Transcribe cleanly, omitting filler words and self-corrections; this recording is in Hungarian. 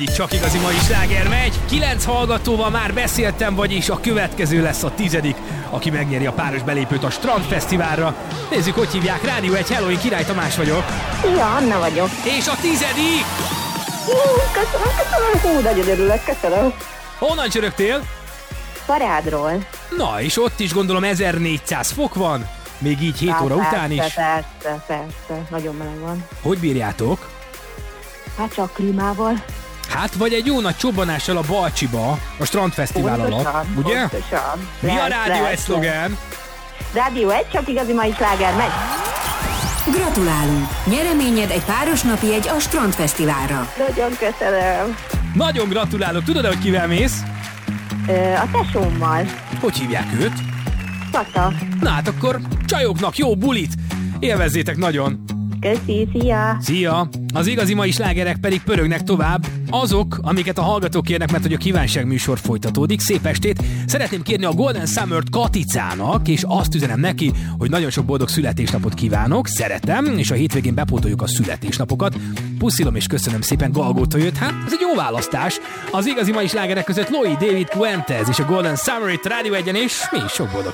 Csak igazi mai sláger megy. 9 hallgatóval már beszéltem, vagyis a következő lesz a 10., aki megnyeri a páros belépőt a Strandfesztiválra. Nézzük, hogy hívják. Rádió 1, hello, én Király Tamás vagyok. Ja, Anna vagyok. És a 10. Köszönöm. Nagyon örülök, köszönöm. Honnan csörögtél? Parádról. Na, és ott is gondolom 1400 fok van. Még így 7 óra után is. Persze. Nagyon meleg van. Hogy bírjátok? Hát csak klímával. Hát vagy egy jó nagy csobbanással a Balcsiba, a Strandfesztivál alatt, ugye? Pontosan. Mi a Rádió 1 szlogán? Rádió 1, csak igazi mai sláger megy. Gratulálunk! Nyereményed egy párosnapi jegy a Strandfesztiválra. Nagyon köszönöm. Nagyon gratulálok. Tudod, hogy kivel mész? A tesómmal. Hogy hívják őt? Kata. Na hát akkor csajoknak jó bulit! Élvezzétek nagyon! Köszi, szia! Szia! Az igazi mai slágerek pedig pörögnek tovább. Azok, amiket a hallgatók kérnek, mert hogy a kívánság műsor folytatódik. Szép estét! Szeretném kérni a Golden Summer-t Katicának, és azt üzenem neki, hogy nagyon sok boldog születésnapot kívánok, szeretem, és a hétvégén bepótoljuk a születésnapokat. Puszilom és köszönöm szépen, Galgóta jött. Hát, ez egy jó választás. Az igazi mai slágerek között Loi, David Puentes és a Golden Summer itt Rádió 1-en, és mi is sok boldog